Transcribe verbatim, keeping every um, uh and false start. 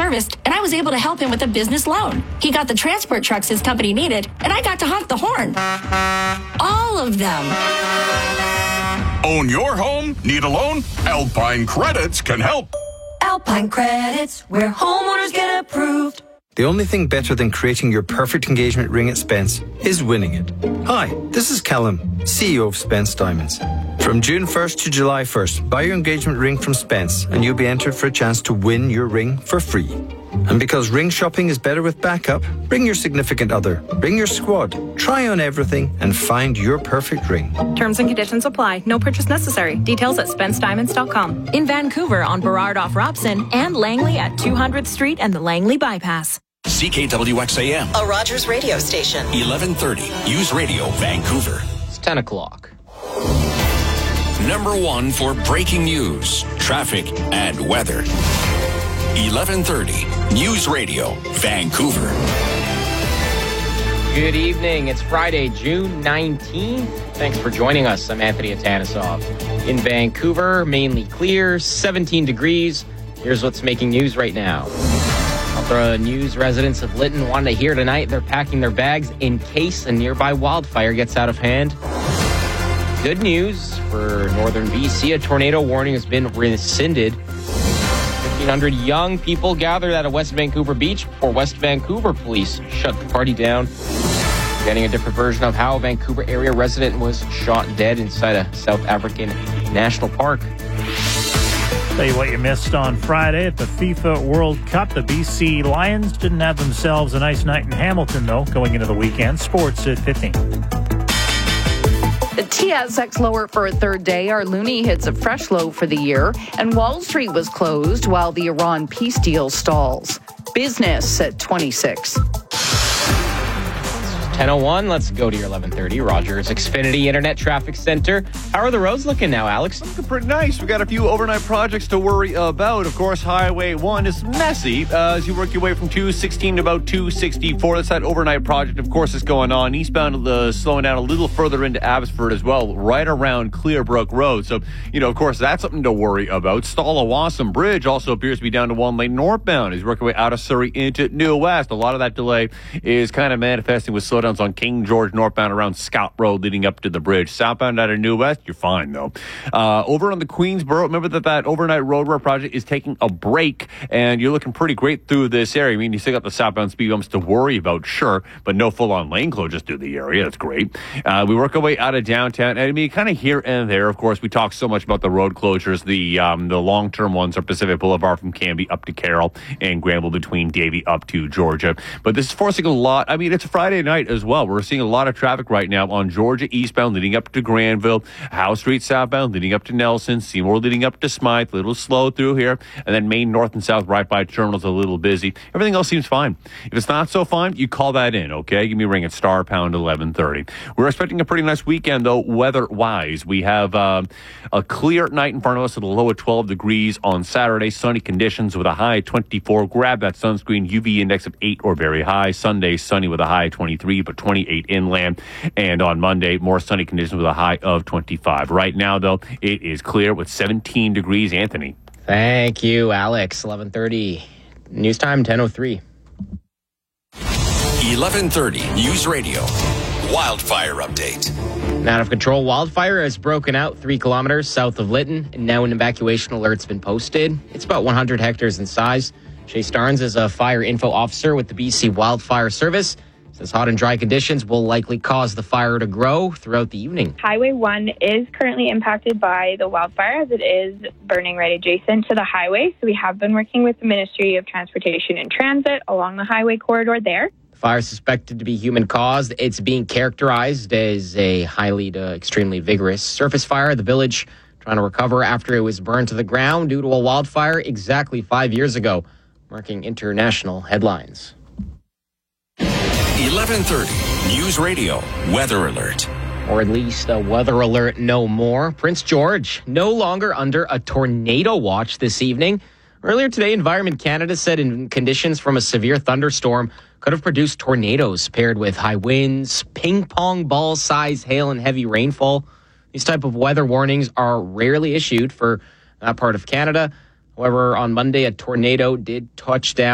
serviced, and I was able to help him with a business loan. He got the transport trucks his company needed, and I got to honk the horn. All of them. Own your home? Need a loan? Alpine Credits can help. Alpine Credits, where homeowners get approved. The only thing better than creating your perfect engagement ring at Spence is winning it. Hi, this is Callum, C E O of Spence Diamonds. From June first to July first, buy your engagement ring from Spence and you'll be entered for a chance to win your ring for free. And because ring shopping is better with backup, bring your significant other, bring your squad, try on everything and find your perfect ring. Terms and conditions apply. No purchase necessary. Details at spence diamonds dot com. In Vancouver on Burrard off Robson and Langley at two hundredth Street and the Langley Bypass. C K W X A M. A Rogers radio station. eleven thirty. News Radio, Vancouver. It's ten o'clock. Number one for breaking news, traffic, and weather. eleven thirty. News Radio, Vancouver. Good evening. It's Friday, June nineteenth. Thanks for joining us. I'm Anthony Atanisov. In Vancouver, mainly clear, seventeen degrees. Here's what's making news right now. The news residents of Lytton wanted to hear tonight they're packing their bags in case a nearby wildfire gets out of hand. Good news for northern B C, a tornado warning has been rescinded. fifteen hundred young people gathered at a West Vancouver beach before West Vancouver police shut the party down. Getting a different version of how a Vancouver area resident was shot dead inside a South African national park. Tell you what you missed on Friday at the FIFA World Cup. The B C Lions didn't have themselves a nice night in Hamilton, though, going into the weekend. Sports at fifteen. The T S X lower for a third day. Our loonie hits a fresh low for the year. And Wall Street was closed while the Iran peace deal stalls. Business at twenty-six. ten oh one, let's go to your eleven thirty. Rogers Xfinity Internet Traffic Center. How are the roads looking now, Alex? Looking pretty nice. We got a few overnight projects to worry about. Of course, Highway one is messy uh, as you work your way from two sixteen to about two sixty-four. That's that overnight project, of course, is going on. Eastbound uh, slowing down a little further into Abbotsford as well, right around Clearbrook Road. So, you know, of course, that's something to worry about. Stalla-Wassam Bridge also appears to be down to one lane northbound. He's working way out of Surrey into New West. A lot of that delay is kind of manifesting with slowdowns on King George northbound around Scott Road leading up to the bridge. Southbound out of New West, you're fine though. Uh, over on the Queensboro, remember that that overnight roadway project is taking a break and you're looking pretty great through this area. I mean, you still got the southbound speed bumps to worry about, sure, but no full-on lane closures through the area. That's great. Uh, we work our way out of downtown. And I mean, kind of here and there, of course, we talk so much about the road closures. The um, the long-term ones are Pacific Boulevard from Canby up to Carroll and Granville between Davie up to Georgia. But this is forcing a lot. I mean, it's a Friday night as well. We're seeing a lot of traffic right now on Georgia eastbound leading up to Granville, Howe Street southbound leading up to Nelson, Seymour leading up to Smythe, a little slow through here, and then Main north and south right by Terminals a little busy. Everything else seems fine. If it's not so fine, you call that in, okay? Give me a ring at star pound eleven thirty. We're expecting a pretty nice weekend, though, weather-wise. We have uh, a clear night in front of us at a low of twelve degrees on Saturday. Sunny conditions with a high twenty-four. Grab that sunscreen. U V index of eight or very high. Sunday, sunny with a high twenty-three, but twenty-eight inland. And on Monday, more sunny conditions with a high of twenty-five. Right now, though, it is clear with seventeen degrees. Anthony. Thank you, Alex. eleven thirty. News time, ten oh three. eleven thirty. News Radio. Wildfire update. An out-of-control wildfire has broken out three kilometers south of Lytton, and now an evacuation alert's been posted. It's about one hundred hectares in size. Shay Starnes is a fire info officer with the B C Wildfire Service. Says hot and dry conditions will likely cause the fire to grow throughout the evening. Highway one is currently impacted by the wildfire as it is burning right adjacent to the highway. So we have been working with the Ministry of Transportation and Transit along the highway corridor there. The fire is suspected to be human-caused. It's being characterized as a highly to extremely vigorous surface fire. The village trying to recover after it was burned to the ground due to a wildfire exactly five years ago, marking international headlines. eleven thirty. News Radio. Weather alert. Or at least a weather alert no more. Prince George no longer under a tornado watch this evening. Earlier today, Environment Canada said in conditions from a severe thunderstorm could have produced tornadoes paired with high winds, ping-pong ball-size hail, and heavy rainfall. These type of weather warnings are rarely issued for that part of Canada. However, on Monday, a tornado did touch down